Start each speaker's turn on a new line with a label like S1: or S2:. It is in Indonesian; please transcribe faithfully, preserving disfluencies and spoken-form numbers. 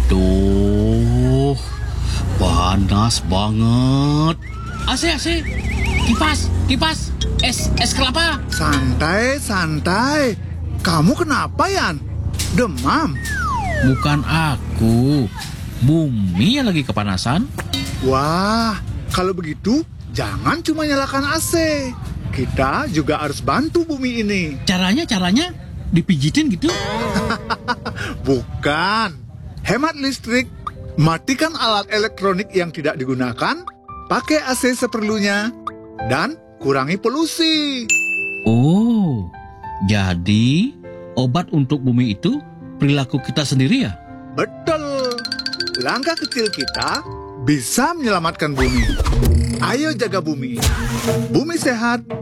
S1: Aduh, panas banget. A C, A C, kipas, kipas, es, es kelapa.
S2: Santai, santai. Kamu kenapa, Yan? Demam?
S1: Bukan aku, bumi yang lagi kepanasan.
S2: Wah, kalau begitu jangan cuma nyalakan A C. Kita juga harus bantu bumi ini.
S1: Caranya, caranya dipijitin gitu?
S2: Bukan. Hemat listrik. Matikan alat elektronik yang tidak digunakan. Pakai A C seperlunya. Dan kurangi polusi.
S1: Oh, jadi obat untuk bumi itu perilaku kita sendiri ya?
S2: Betul. Langkah kecil kita bisa menyelamatkan bumi. Ayo jaga bumi. Bumi sehat,